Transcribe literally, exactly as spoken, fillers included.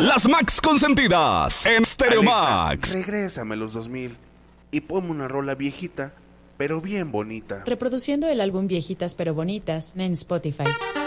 Las Max consentidas en Stereo Alexa, Max. regrésame los dos mil y ponme una rola viejita, pero bien bonita. Reproduciendo el álbum Viejitas pero Bonitas en Spotify.